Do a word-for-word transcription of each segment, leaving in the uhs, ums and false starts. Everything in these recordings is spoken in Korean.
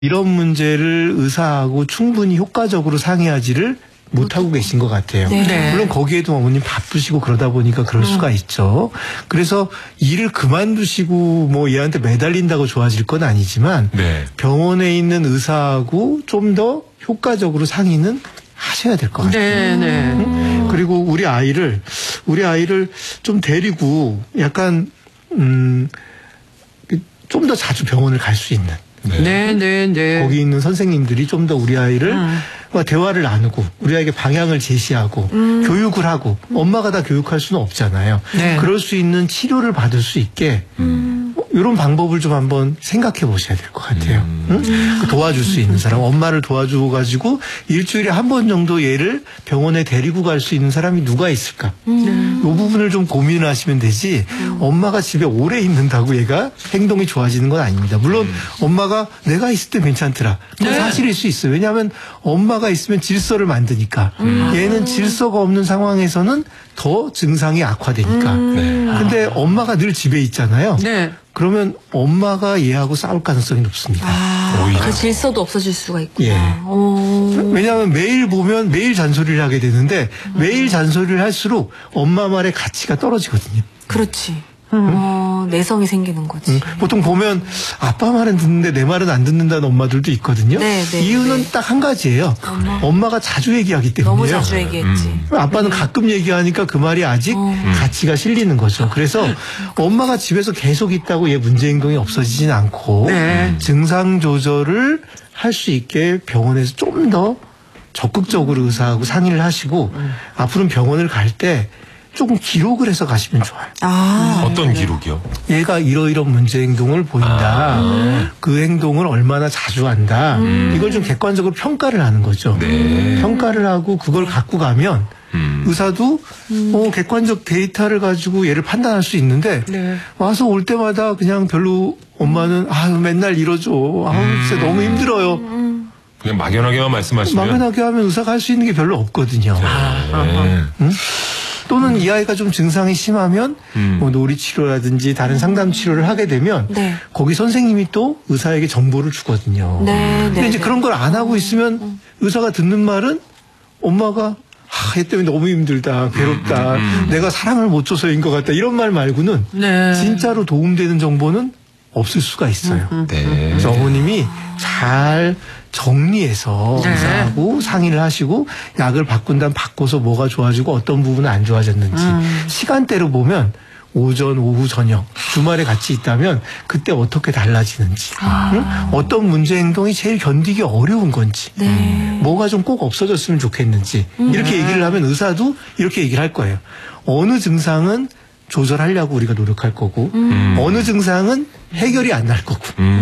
이런 문제를 의사하고 충분히 효과적으로 상의하지를 못하고 계신 것 같아요. 네. 물론 거기에도 어머님 바쁘시고 그러다 보니까 그럴 음. 수가 있죠. 그래서 일을 그만두시고 뭐 얘한테 매달린다고 좋아질 건 아니지만 네. 병원에 있는 의사하고 좀 더 효과적으로 상의는 하셔야 될 것 같아요. 네, 네. 음? 그리고 우리 아이를 우리 아이를 좀 데리고 약간 음, 좀 더 자주 병원을 갈 수 있는. 네, 네, 네. 거기 있는 선생님들이 좀 더 우리 아이를 음. 대화를 나누고 우리 아이에게 방향을 제시하고 음. 교육을 하고 엄마가 다 교육할 수는 없잖아요. 네. 그럴 수 있는 치료를 받을 수 있게 음. 이런 방법을 좀 한번 생각해 보셔야 될 것 같아요. 음. 응? 도와줄 수 있는 사람, 엄마를 도와주고 가지고 일주일에 한 번 정도 얘를 병원에 데리고 갈 수 있는 사람이 누가 있을까? 음. 이 부분을 좀 고민을 하시면 되지 음. 엄마가 집에 오래 있는다고 얘가 행동이 좋아지는 건 아닙니다. 물론 음. 엄마가 내가 있을 때 괜찮더라. 그건 네. 사실일 수 있어요. 왜냐하면 엄마가 있으면 질서를 만드니까 음. 얘는 질서가 없는 상황에서는 더 증상이 악화되니까. 음. 네. 근데 엄마가 늘 집에 있잖아요. 네. 그러면 엄마가 얘하고 싸울 가능성이 높습니다. 아, 그 질서도 없어질 수가 있구나. 예. 왜냐하면 매일 보면 매일 잔소리를 하게 되는데 음. 매일 잔소리를 할수록 엄마 말의 가치가 떨어지거든요. 그렇지. 음. 어, 내성이 생기는 거지. 음. 보통 보면 아빠 말은 듣는데 내 말은 안 듣는다는 엄마들도 있거든요. 네, 네, 이유는 네. 딱 한 가지예요. 엄마. 엄마가 자주 얘기하기 때문이에요. 너무 자주 얘기했지. 음. 아빠는 네. 가끔 얘기하니까 그 말이 아직 어. 가치가 실리는 거죠. 그래서 엄마가 집에서 계속 있다고 얘 문제 행동이 없어지진 않고 네. 증상 조절을 할 수 있게 병원에서 좀 더 적극적으로 의사하고 상의를 하시고 음. 앞으로는 병원을 갈 때 조금 기록을 해서 가시면 좋아요. 아, 어떤 기록이요? 얘가 이러이런 문제 행동을 보인다. 아, 그 행동을 얼마나 자주 한다. 음. 이걸 좀 객관적으로 평가를 하는 거죠. 네. 평가를 하고 그걸 갖고 가면 음. 의사도 음. 어, 객관적 데이터를 가지고 얘를 판단할 수 있는데 네. 와서 올 때마다 그냥 별로 엄마는 아유 맨날 이러죠. 아유 진짜 음. 너무 힘들어요. 음. 그냥 막연하게만 말씀하시면 막연하게 하면 의사가 할 수 있는 게 별로 없거든요. 네. 아, 응? 또는 이 아이가 좀 증상이 심하면 음. 뭐 놀이치료라든지 다른 상담 치료를 하게 되면 네. 거기 선생님이 또 의사에게 정보를 주거든요. 네, 근데 네, 이제 네. 그런 걸 안 하고 있으면 음. 의사가 듣는 말은 엄마가 아, 얘 때문에 너무 힘들다, 괴롭다, 음. 내가 사랑을 못 줘서인 것 같다 이런 말 말고는 네. 진짜로 도움되는 정보는 없을 수가 있어요. 음. 네. 그래서 어머님이 잘 정리해서 네. 의사하고 상의를 하시고 약을 바꾼 다음 바꿔서 뭐가 좋아지고 어떤 부분은 안 좋아졌는지 음. 시간대로 보면 오전, 오후, 저녁 주말에 같이 있다면 그때 어떻게 달라지는지 아. 응? 어떤 문제 행동이 제일 견디기 어려운 건지 네. 뭐가 좀 꼭 없어졌으면 좋겠는지 음. 이렇게 얘기를 하면 의사도 이렇게 얘기를 할 거예요. 어느 증상은 조절하려고 우리가 노력할 거고 음. 어느 증상은 해결이 안 날 거고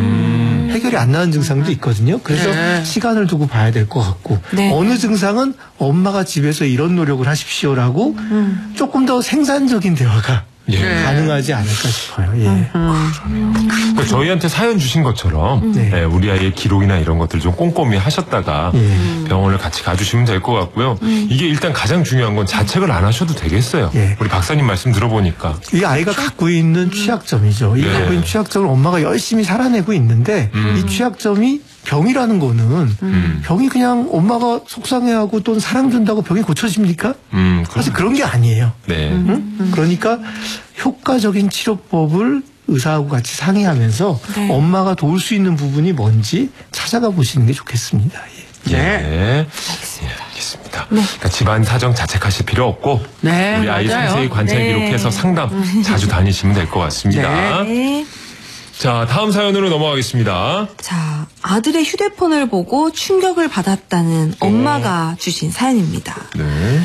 음. 해결이 안 나는 증상도 있거든요. 그래서 네. 시간을 두고 봐야 될 것 같고 네. 어느 증상은 엄마가 집에서 이런 노력을 하십시오라고 음. 조금 더 생산적인 대화가 예. 가능하지 않을까 싶어요. 예. 그러니까 저희한테 사연 주신 것처럼 네. 네, 우리 아이의 기록이나 이런 것들 좀 꼼꼼히 하셨다가 예. 병원을 같이 가주시면 될 것 같고요. 음. 이게 일단 가장 중요한 건 자책을 안 하셔도 되겠어요. 예. 우리 박사님 말씀 들어보니까. 이 아이가 갖고 있는 취약점이죠. 이 네. 갖고 있는 취약점을 엄마가 열심히 살아내고 있는데 음. 이 취약점이 병이라는 거는 음. 병이 그냥 엄마가 속상해하고 또는 사랑 준다고 병이 고쳐집니까? 음, 사실 그런 게 아니에요. 네. 응? 음. 그러니까 효과적인 치료법을 의사하고 같이 상의하면서 네. 엄마가 도울 수 있는 부분이 뭔지 찾아가 보시는 게 좋겠습니다. 예. 네. 네. 알겠습니다. 예, 알겠습니다. 네. 그러니까 집안 사정 자책하실 필요 없고 네, 우리 아이 맞아요. 상세히 관찰 네. 기록해서 상담 자주 다니시면 될 것 같습니다. 네. 자, 다음 사연으로 넘어가겠습니다. 자, 아들의 휴대폰을 보고 충격을 받았다는 엄마가 오. 주신 사연입니다. 네.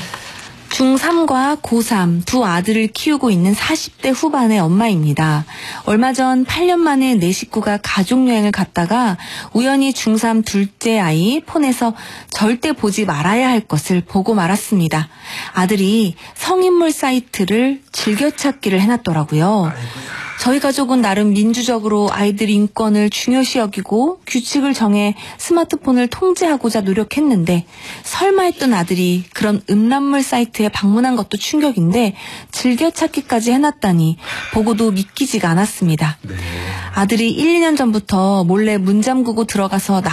중삼과 고삼 두 아들을 키우고 있는 사십 대 후반의 엄마입니다. 얼마 전 팔 년 만에 내 식구가 가족여행을 갔다가 우연히 중삼 둘째 아이 폰에서 절대 보지 말아야 할 것을 보고 말았습니다. 아들이 성인물 사이트를 즐겨찾기를 해놨더라고요. 아이고야. 저희 가족은 나름 민주적으로 아이들 인권을 중요시 여기고 규칙을 정해 스마트폰을 통제하고자 노력했는데 설마 했던 아들이 그런 음란물 사이트에 방문한 것도 충격인데 즐겨찾기까지 해놨다니 보고도 믿기지가 않았습니다. 네. 아들이 일, 이 년 전부터 몰래 문 잠그고 들어가서